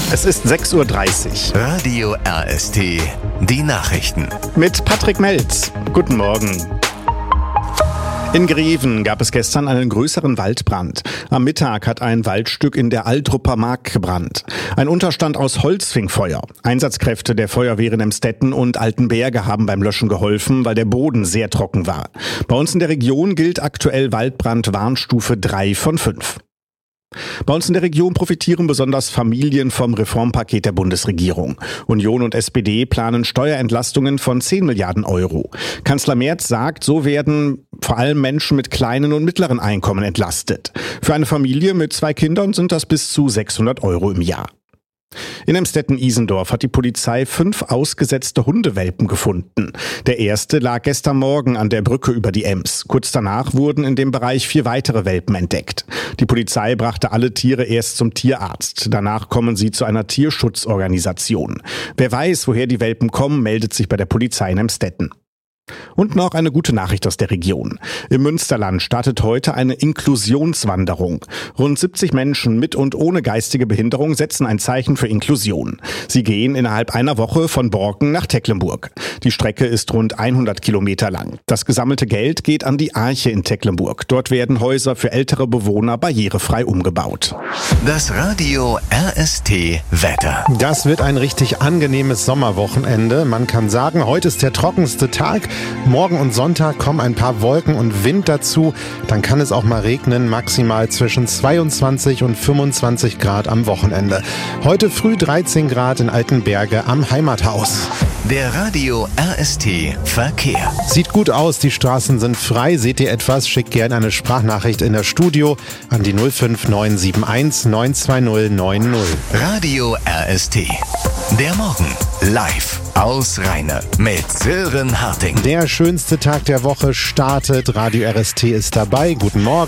Es ist 6:30 Uhr. Radio RST, die Nachrichten. Mit Patrick Melz. Guten Morgen. In Greven gab es gestern einen größeren Waldbrand. Am Mittag hat ein Waldstück in der Altrupper Mark gebrannt. Ein Unterstand aus Holz fing Feuer. Einsatzkräfte der Feuerwehren Emstetten und Altenberge haben beim Löschen geholfen, weil der Boden sehr trocken war. Bei uns in der Region gilt aktuell Waldbrand-Warnstufe 3 von 5. Bei uns in der Region profitieren besonders Familien vom Reformpaket der Bundesregierung. Union und SPD planen Steuerentlastungen von 10 Milliarden Euro. Kanzler Merz sagt, so werden vor allem Menschen mit kleinen und mittleren Einkommen entlastet. Für eine Familie mit 2 Kindern sind das bis zu 600 Euro im Jahr. In Emstetten-Isendorf hat die Polizei 5 ausgesetzte Hundewelpen gefunden. Der erste lag gestern Morgen an der Brücke über die Ems. Kurz danach wurden in dem Bereich 4 weitere Welpen entdeckt. Die Polizei brachte alle Tiere erst zum Tierarzt. Danach kommen sie zu einer Tierschutzorganisation. Wer weiß, woher die Welpen kommen, meldet sich bei der Polizei in Emstetten. Und noch eine gute Nachricht aus der Region. Im Münsterland startet heute eine Inklusionswanderung. Rund 70 Menschen mit und ohne geistige Behinderung setzen ein Zeichen für Inklusion. Sie gehen innerhalb einer Woche von Borken nach Tecklenburg. Die Strecke ist rund 100 Kilometer lang. Das gesammelte Geld geht an die Arche in Tecklenburg. Dort werden Häuser für ältere Bewohner barrierefrei umgebaut. Das Radio RST Wetter. Das wird ein richtig angenehmes Sommerwochenende. Man kann sagen, heute ist der trockenste Tag. Morgen und Sonntag kommen ein paar Wolken und Wind dazu. Dann kann es auch mal regnen, maximal zwischen 22 und 25 Grad am Wochenende. Heute früh 13 Grad in Altenberge am Heimathaus. Der Radio RST Verkehr. Sieht gut aus, die Straßen sind frei. Seht ihr etwas, schickt gerne eine Sprachnachricht in das Studio an die 05971 920 90. Radio RST. Der Morgen live aus Rheine mit Sören Harting. Der schönste Tag der Woche startet. Radio RST ist dabei. Guten Morgen.